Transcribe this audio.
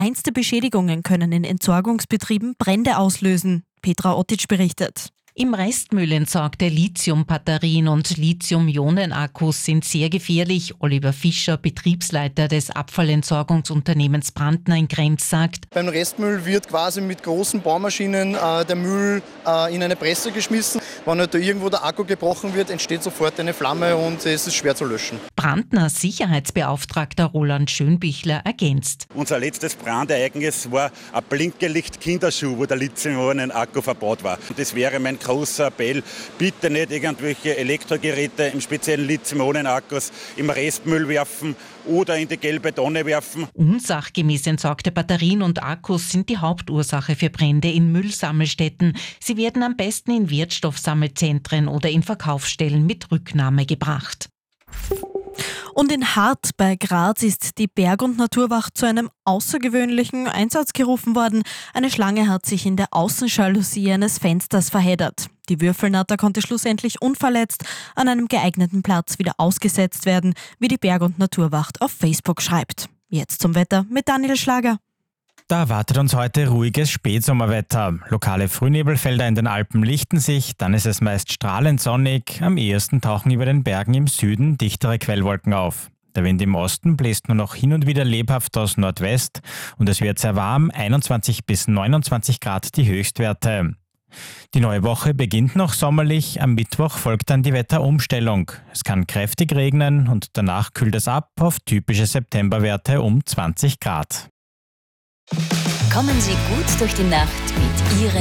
Kleinste Beschädigungen können in Entsorgungsbetrieben Brände auslösen. Petra Ottitsch berichtet. Im Restmüll entsorgte Lithium-Batterien und Lithium-Ionen-Akkus sind sehr gefährlich. Oliver Fischer, Betriebsleiter des Abfallentsorgungsunternehmens Brandner in Krems, sagt: Beim Restmüll wird quasi mit großen Bohrmaschinen der Müll in eine Presse geschmissen. Wenn halt da irgendwo der Akku gebrochen wird, entsteht sofort eine Flamme und es ist schwer zu löschen. Brandners Sicherheitsbeauftragter Roland Schönbichler ergänzt: Unser letztes Brandereignis war ein Blinkgelicht-Kinderschuh, wo der Lithium-Ionen-Akku verbaut war. Und das wäre mein großer Appell, bitte nicht irgendwelche Elektrogeräte, im speziellen Lithium-Ionen-Akkus, im Restmüll werfen oder in die gelbe Tonne werfen. Unsachgemäß entsorgte Batterien und Akkus sind die Hauptursache für Brände in Müllsammelstätten. Sie werden am besten in Wertstoffsammelzentren oder in Verkaufsstellen mit Rücknahme gebracht. Und in Hart bei Graz ist die Berg- und Naturwacht zu einem außergewöhnlichen Einsatz gerufen worden. Eine Schlange hat sich in der Außenjalousie eines Fensters verheddert. Die Würfelnatter konnte schlussendlich unverletzt an einem geeigneten Platz wieder ausgesetzt werden, wie die Berg- und Naturwacht auf Facebook schreibt. Jetzt zum Wetter mit Daniel Schlager. Da erwartet uns heute ruhiges Spätsommerwetter. Lokale Frühnebelfelder in den Alpen lichten sich, dann ist es meist strahlend sonnig. Am ehesten tauchen über den Bergen im Süden dichtere Quellwolken auf. Der Wind im Osten bläst nur noch hin und wieder lebhaft aus Nordwest und es wird sehr warm, 21 bis 29 Grad die Höchstwerte. Die neue Woche beginnt noch sommerlich, am Mittwoch folgt dann die Wetterumstellung. Es kann kräftig regnen und danach kühlt es ab auf typische Septemberwerte um 20 Grad. Kommen Sie gut durch die Nacht mit Ihren